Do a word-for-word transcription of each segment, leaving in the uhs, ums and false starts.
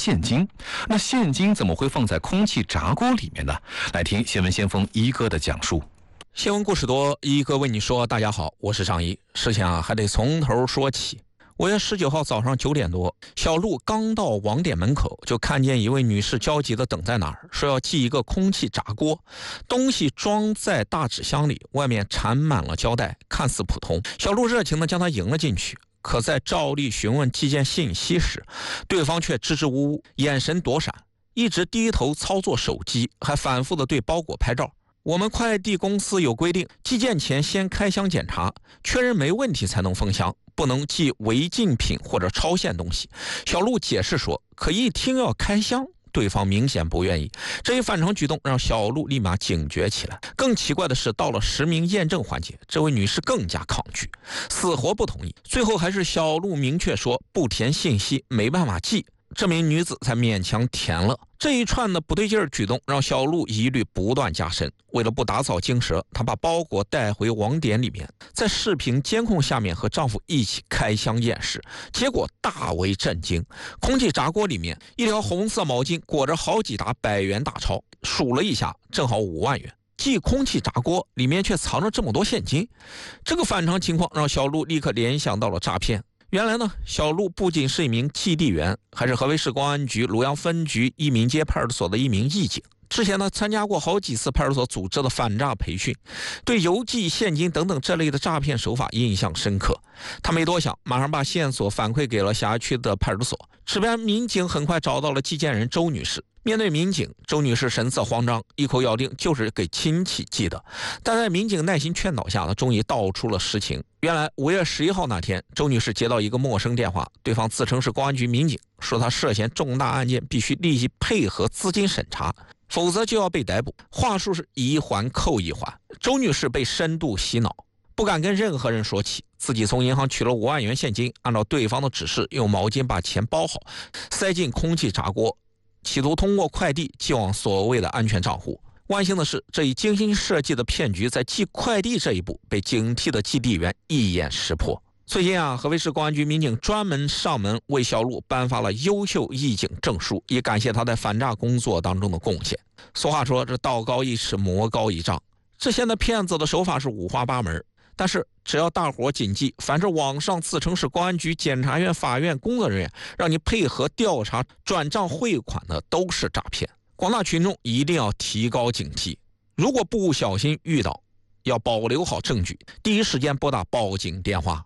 现金。那现金怎么会放在空气炸锅里面呢？来听新闻先锋一哥的讲述。 新闻故事多，一哥为你说。大家好，我是张一。事情啊，还得从头说起。五月十九号早上九点多，小陆刚到网点门口，就看见一位女士焦急地等在那儿，说要寄一个空气炸锅，东西装在大纸箱里，外面缠满了胶带，看似普通。小陆热情地将她迎了进去，可在照例询问寄件信息时，对方却支支吾吾，眼神躲闪，一直低头操作手机，还反复地对包裹拍照。我们快递公司有规定，寄件前先开箱检查，确认没问题才能封箱，不能寄违禁品或者超限东西。小陆解释说，可一听要开箱，对方明显不愿意。这一反常举动让小陆立马警觉起来。更奇怪的是，到了实名验证环节，这位女士更加抗拒，死活不同意。最后还是小陆明确说不填信息没办法寄，这名女子才勉强填了。这一串的不对劲儿举动让小陆疑虑不断加深。为了不打草惊蛇，她把包裹带回网点里面，在视频监控下面和丈夫一起开箱验尸，结果大为震惊。空气炸锅里面一条红色毛巾裹着好几沓百元大钞，数了一下正好五万元。寄空气炸锅里面却藏着这么多现金，这个反常情况让小陆立刻联想到了诈骗。原来呢，小陆不仅是一名寄递员，还是合肥市公安局鲁阳分局益民街派出所的一名义警。之前呢，参加过好几次派出所组织的反诈培训，对邮寄现金等等这类的诈骗手法印象深刻。他没多想，马上把线索反馈给了辖区的派出所。值班民警很快找到了寄件人周女士。面对民警，周女士神色慌张，一口咬定就是给亲戚寄的。但在民警耐心劝导下呢，终于道出了实情。原来五月十一号那天，周女士接到一个陌生电话，对方自称是公安局民警，说她涉嫌重大案件，必须立即配合资金审查，否则就要被逮捕。话术是一环扣一环。周女士被深度洗脑，不敢跟任何人说起自己从银行取了五万元现金，按照对方的指示用毛巾把钱包好，塞进空气炸锅，企图通过快递寄往所谓的安全账户。万幸的是，这一精心设计的骗局在寄快递这一步被警惕的寄递员一眼识破。最近啊，合肥市公安局民警专门上门为小陆颁发了优秀义警证书，以感谢他在反诈工作当中的贡献。俗话说，这道高一尺，魔高一丈。这现在骗子的手法是五花八门，但是只要大伙谨记，凡是网上自称是公安局、检察院、法院工作人员，让你配合调查转账汇款的，都是诈骗。广大群众一定要提高警惕，如果不小心遇到，要保留好证据，第一时间拨打报警电话。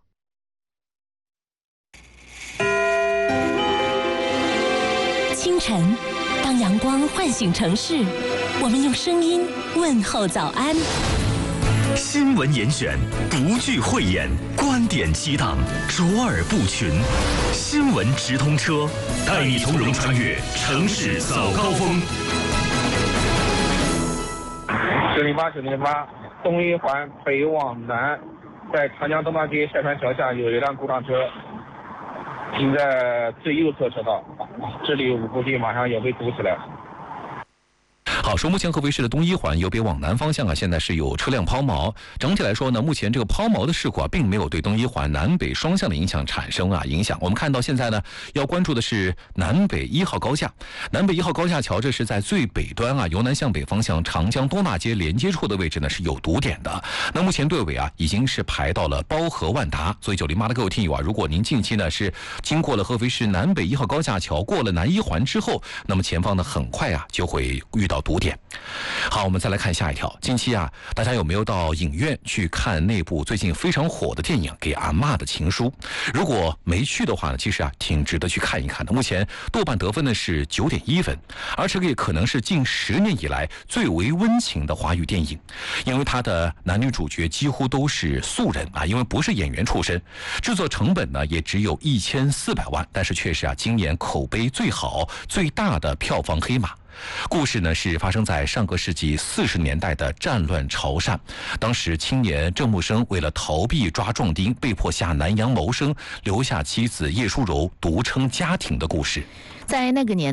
清晨，当阳光唤醒城市，我们用声音问候早安。 新闻严选，独具慧眼，观点激荡，卓尔不群。新闻直通车，带你从容穿越城市早高峰。 九零八九零八，东一环北往南，在长江东大街下船桥下有一辆故障车，停在最右侧车道，这里我估计马上也会堵起来。 好，说目前合肥市的东一环由北往南方向啊，现在是有车辆抛锚。整体来说呢，目前这个抛锚的事故啊，并没有对东一环南北双向的影响产生啊影响。我们看到现在呢，要关注的是南北一号高架。南北一号高架桥，这是在最北端啊，由南向北方向长江东大街连接处的位置呢是有堵点的。那目前队尾啊，已经是排到了包河万达。所以九零八的各位听友啊，如果您近期呢是经过了合肥市南北一号高架桥，过了南一环之后，那么前方呢很快啊就会遇到堵点。好，我们再来看下一条。近期啊，大家有没有到影院去看那部最近非常火的电影《给阿嬷的情书》？如果没去的话呢，其实啊挺值得去看一看的。目前豆瓣得分呢是九点一分，而这个也可能是近十年以来最为温情的华语电影，因为它的男女主角几乎都是素人啊，因为不是演员出身，制作成本呢也只有一千四百万，但是却是啊今年口碑最好、最大的票房黑马。故事呢是发生在上个世纪四十年代的战乱潮汕，当时青年郑木生为了逃避抓壮丁，被迫下南洋谋生，留下妻子叶淑柔独撑家庭的故事。 在那个年代，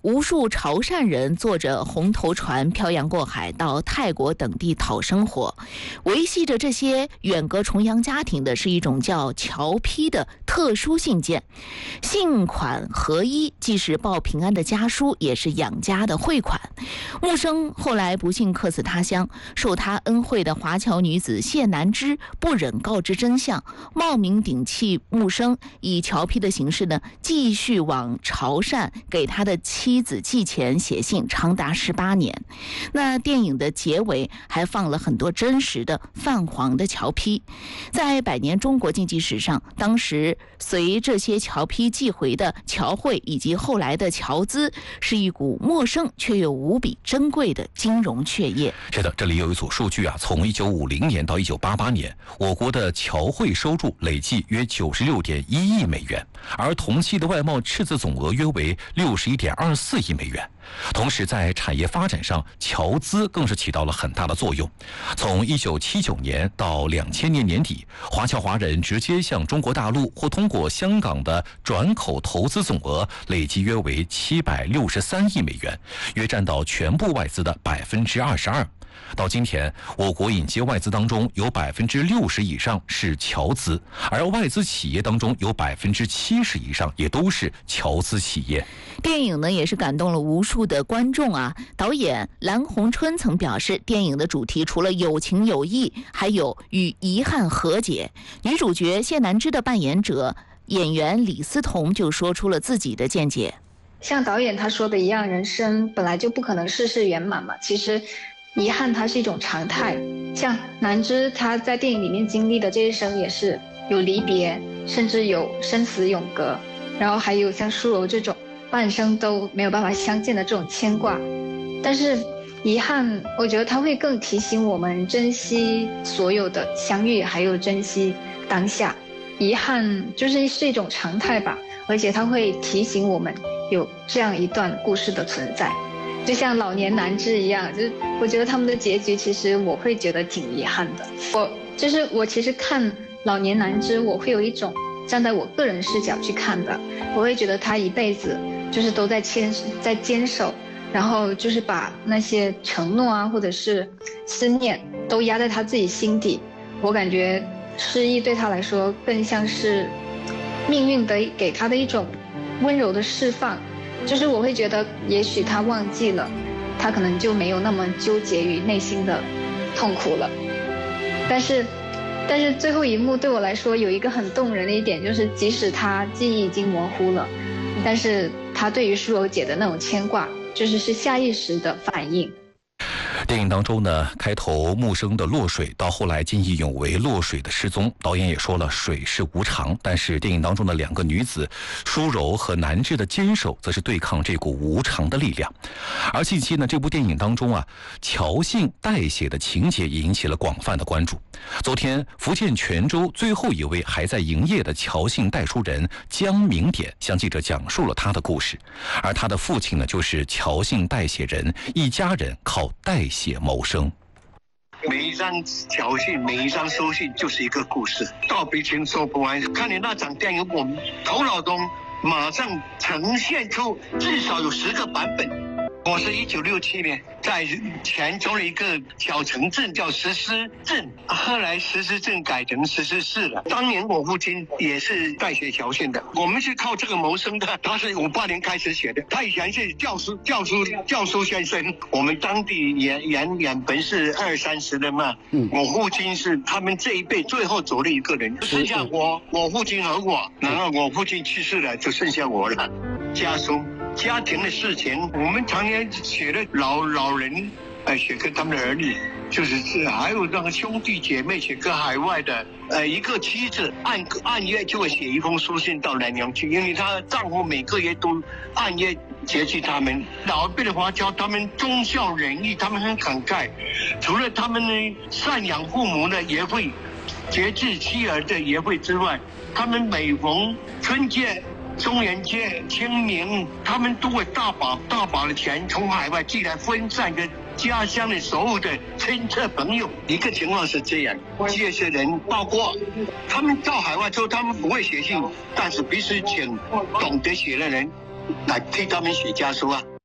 无数潮汕人坐着红头船漂洋过海到泰国等地讨生活。维系着这些远隔重洋家庭的是一种叫侨批的特殊信件，信款合一，既是报平安的家书，也是养家的汇款。木生后来不幸客死他乡，受他恩惠的华侨女子谢南枝不忍告知真相，冒名顶替木生，以侨批的形式呢，继续往潮汕给他的妻子寄钱写信，长达十八年。那电影的结尾还放了很多真实的泛黄的侨批。在百年中国经济史上，当时随这些侨批寄回的侨汇以及后来的侨资，是一股陌生却又无比珍贵的金融血液。 是的，这里有一组数据啊，从一九五零年到一九八八年，我国的侨汇收入累计约九十六点一亿美元，而同期的外贸赤字总额约为六十一点二四亿美元。同时，在产业发展上，侨资更是起到了很大的作用。从一九七九年到两千年年底，华侨华人直接向中国大陆或通过香港的转口投资总额累计约为七百六十三亿美元，约占到全部外资的百分之二十二。到今天，我国引接外资当中有百分之六十以上是侨资，而外资企业当中有百分之七十以上也都是侨资企业。 电影呢也是感动了无数的观众啊。导演蓝红春曾表示，电影的主题除了有情有义，还有与遗憾和解。女主角谢南枝的扮演者演员李思彤就说出了自己的见解。 像导演他说的一样，人生本来就不可能事事圆满嘛，其实遗憾它是一种常态。像南枝她在电影里面经历的这一生也是有离别，甚至有生死永隔，然后还有像舒柔这种半生都没有办法相见的这种牵挂。但是遗憾，我觉得它会更提醒我们珍惜所有的相遇，还有珍惜当下。遗憾就是是一种常态吧，而且它会提醒我们有这样一段故事的存在。就像老年男知一样，就是我觉得他们的结局其实我会觉得挺遗憾的。我就是我其实看老年男知，我会有一种站在我个人视角去看的，我会觉得他一辈子就是都在坚在坚守，然后就是把那些承诺啊或者是思念都压在他自己心底。我感觉失忆对他来说更像是命运的给他的一种温柔的释放。就是我会觉得也许他忘记了，他可能就没有那么纠结于内心的痛苦了。但是但是最后一幕对我来说有一个很动人的一点，就是即使他记忆已经模糊了，但是他对于舒柔姐的那种牵挂就是是下意识的反应。 电影当中呢，开头木生的落水，到后来见义勇为落水的失踪。导演也说了，水是无常，但是电影当中的两个女子舒柔和南枝的坚守，则是对抗这股无常的力量。而近期呢，这部电影当中啊，侨信代写的情节引起了广泛的关注。昨天，福建泉州最后一位还在营业的侨信代书人江明典向记者讲述了他的故事，而他的父亲呢，就是侨信代写人，一家人靠代写谋生。 每一张侨信，每一张收信就是一个故事，道别情说不完。看你那场电影，我们头脑中马上呈现出至少有十个版本。我是一九六七年在泉州的一个小城镇叫石狮镇，后来石狮镇改成石狮市了。当年我父亲也是代写侨信的，我们是靠这个谋生的。他是五八年开始写的，他以前是教书教书教书先生。我们当地演演演本是二三十人嘛，嗯，我父亲是他们这一辈最后走的一个人，剩下我我父亲和我，然后我父亲去世了，就剩下我了。家书。家庭的事情，我们常年写的老老人，呃，写给他们的儿女，就是还有那个兄弟姐妹写给海外的，呃，一个妻子按按月就会写一封书信到南洋去，因为她丈夫每个月都按月接济他们。老一辈的华侨，他们忠孝仁义，他们很慷慨，除了他们呢赡养父母呢，也会节制妻儿的也会之外，他们每逢春节。中元节、清明，他们都会大把大把的钱从海外寄来分散给家乡的所有的亲戚朋友。一个情况是这样，这些人包括他们到海外之后，他们不会写信，但是必须请懂得写的人来替他们写家书啊。